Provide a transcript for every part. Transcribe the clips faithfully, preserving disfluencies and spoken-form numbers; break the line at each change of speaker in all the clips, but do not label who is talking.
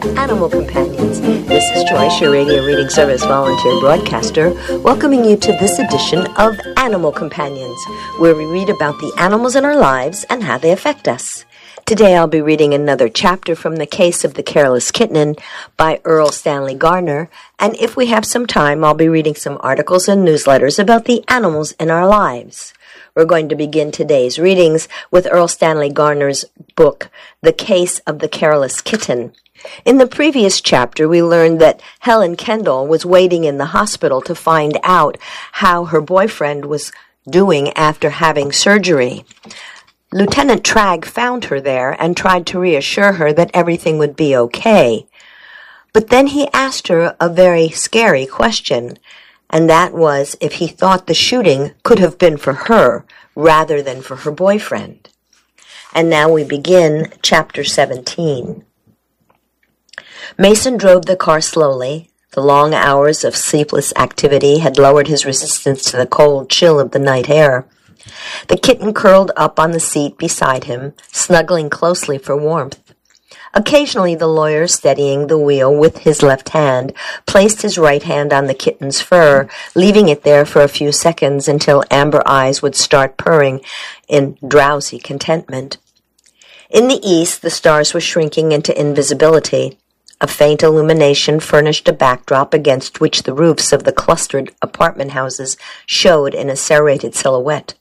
Animal Companions. This is Joyce, your radio reading service volunteer broadcaster, welcoming you to this edition of Animal Companions, where we read about the animals in our lives and how they affect us. Today I'll be reading another chapter from The Case of the Careless Kitten by Earl Stanley Gardner, and if we have some time, I'll be reading some articles and newsletters about the animals in our lives. We're going to begin today's readings with Earl Stanley Gardner's book, The Case of the Careless Kitten. In the previous chapter, we learned that Helen Kendall was waiting in the hospital to find out how her boyfriend was doing after having surgery. Lieutenant Tragg found her there and tried to reassure her that everything would be okay. But then he asked her a very scary question, and that was if he thought the shooting could have been for her rather than for her boyfriend. And now we begin chapter seventeen. Mason drove the car slowly. The long hours of sleepless activity had lowered his resistance to the cold chill of the night air. The kitten curled up on the seat beside him, snuggling closely for warmth. Occasionally the lawyer, steadying the wheel with his left hand, placed his right hand on the kitten's fur, leaving it there for a few seconds until Amber Eyes would start purring in drowsy contentment. In the east, the stars were shrinking into invisibility. A faint illumination furnished a backdrop against which the roofs of the clustered apartment houses showed in a serrated silhouette.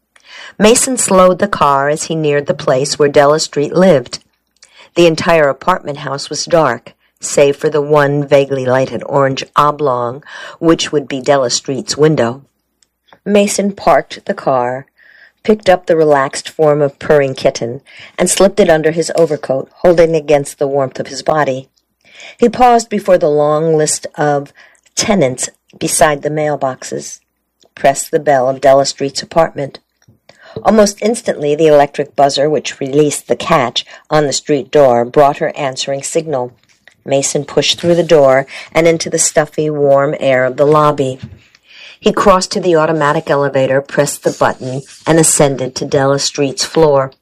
Mason slowed the car as he neared the place where Della Street lived. The entire apartment house was dark, save for the one vaguely lighted orange oblong, which would be Della Street's window. Mason parked the car, picked up the relaxed form of purring kitten, and slipped it under his overcoat, holding it against the warmth of his body. He paused before the long list of tenants beside the mailboxes, pressed the bell of Della Street's apartment. Almost instantly, the electric buzzer, which released the catch on the street door, brought her answering signal. Mason pushed through the door and into the stuffy, warm air of the lobby. He crossed to the automatic elevator, pressed the button, and ascended to Della Street's floor.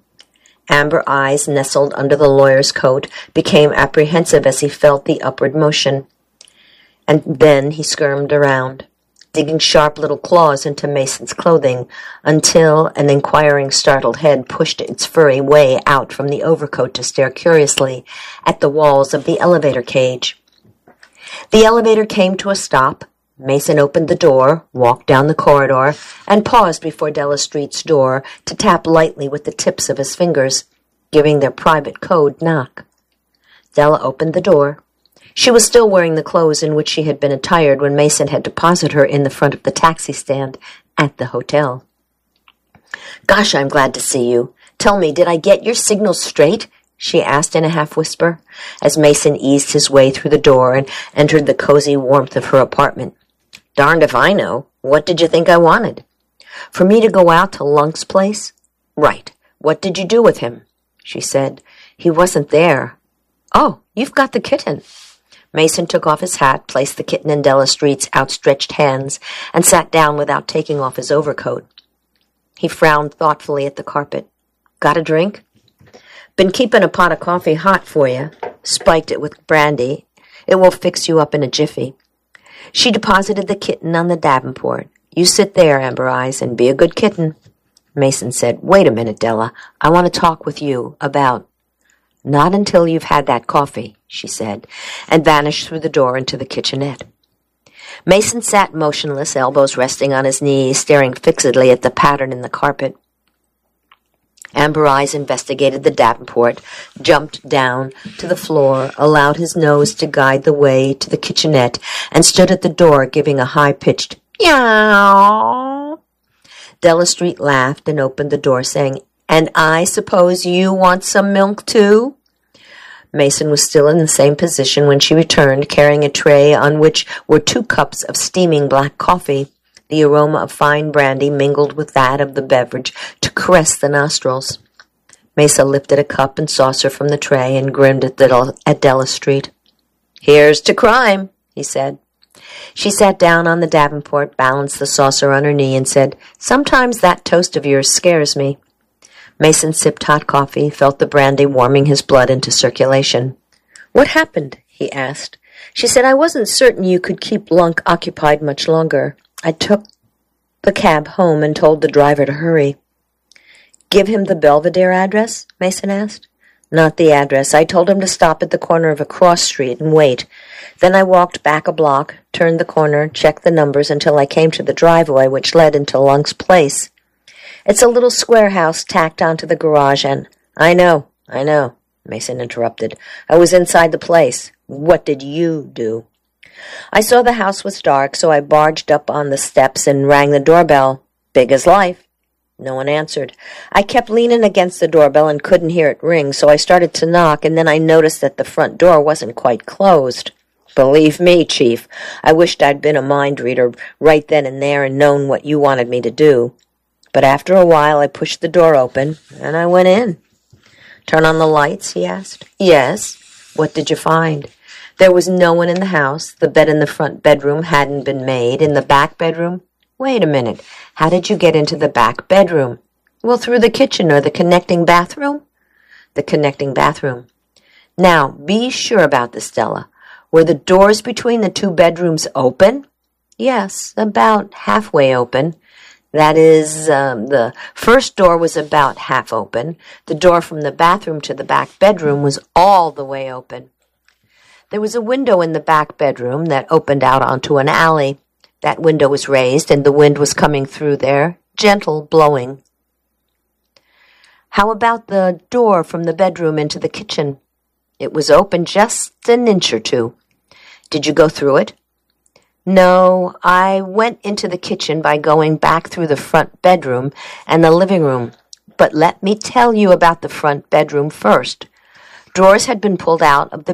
Amber Eyes, nestled under the lawyer's coat, became apprehensive as he felt the upward motion. And then he skirmed around, digging sharp little claws into Mason's clothing, until an inquiring, startled head pushed its furry way out from the overcoat to stare curiously at the walls of the elevator cage. The elevator came to a stop. Mason opened the door, walked down the corridor, and paused before Della Street's door to tap lightly with the tips of his fingers, giving their private code knock. Della opened the door. She was still wearing the clothes in which she had been attired when Mason had deposited her in the front of the taxi stand at the hotel. "Gosh, I'm glad to see you. Tell me, did I get your signals straight?" she asked in a half-whisper, as Mason eased his way through the door and entered the cozy warmth of her apartment. "Darned if I know. What did you think I wanted?" "For me to go out to Lunk's place?" "Right. What did you do with him?" she said. "He wasn't there." "Oh, you've got the kitten." Mason took off his hat, placed the kitten in Della Street's outstretched hands, and sat down without taking off his overcoat. He frowned thoughtfully at the carpet. "Got a drink?" "Been keeping a pot of coffee hot for you. Spiked it with brandy. It will fix you up in a jiffy." She deposited the kitten on the davenport. "You sit there, Amber Eyes, and be a good kitten." Mason said, "Wait a minute, Della. I want to talk with you about—" "Not until you've had that coffee," she said, and vanished through the door into the kitchenette. Mason sat motionless, elbows resting on his knees, staring fixedly at the pattern in the carpet. Amber Eyes investigated the davenport, jumped down to the floor, allowed his nose to guide the way to the kitchenette, and stood at the door giving a high-pitched meow. Della Street laughed and opened the door, saying, "And I suppose you want some milk, too?" Mason was still in the same position when she returned, carrying a tray on which were two cups of steaming black coffee. The aroma of fine brandy mingled with that of the beverage to caress the nostrils. Mason lifted a cup and saucer from the tray and grinned at, the, at Della Street. "Here's to crime," he said. She sat down on the davenport, balanced the saucer on her knee, and said, "Sometimes that toast of yours scares me." Mason sipped hot coffee, felt the brandy warming his blood into circulation. "What happened?" he asked. She said, "I wasn't certain you could keep Lunk occupied much longer. I took the cab home and told the driver to hurry." "Give him the Belvedere address?" Mason asked. "Not the address. I told him to stop at the corner of a cross street and wait. Then I walked back a block, turned the corner, checked the numbers until I came to the driveway which led into Lunk's place. It's a little square house tacked onto the garage and—" "I know, I know," Mason interrupted. "I was inside the place. What did you do?" "I saw the house was dark, so I barged up on the steps and rang the doorbell. Big as life. No one answered. I kept leaning against the doorbell and couldn't hear it ring, so I started to knock, and then I noticed that the front door wasn't quite closed. Believe me, Chief, I wished I'd been a mind reader right then and there and known what you wanted me to do. But after a while I pushed the door open, and I went in." "Turn on the lights?" he asked. "Yes." "What did you find?" "There was no one in the house. The bed in the front bedroom hadn't been made. In the back bedroom—" "Wait a minute. How did you get into the back bedroom?" "Well, through the kitchen or the connecting bathroom?" "The connecting bathroom." "Now, be sure about this, Stella. Were the doors between the two bedrooms open?" "Yes, about halfway open. That is, um, the first door was about half open. The door from the bathroom to the back bedroom was all the way open. There was a window in the back bedroom that opened out onto an alley. That window was raised, and the wind was coming through there, gentle blowing." "How about the door from the bedroom into the kitchen?" "It was open just an inch or two." "Did you go through it?" "No, I went into the kitchen by going back through the front bedroom and the living room. But let me tell you about the front bedroom first. Drawers had been pulled out of the